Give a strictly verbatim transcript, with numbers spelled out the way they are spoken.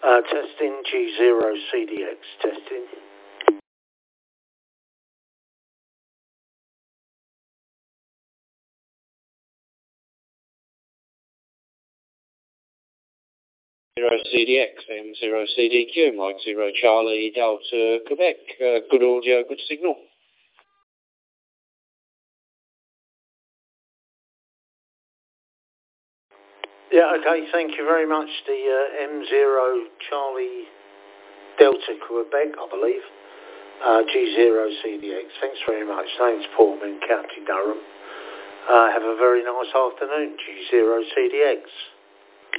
Uh, testing G zero C D X, testing. Zero C D X, M zero C D Q, Mike zero Charlie Delta Quebec. Uh, good audio, good signal. Yeah, okay, thank you very much. The uh, M zero Charlie Delta Quebec, I believe. Uh, G zero C D X, thanks very much. Name's Portman, County Durham. Uh, have a very nice afternoon, G zero C D X.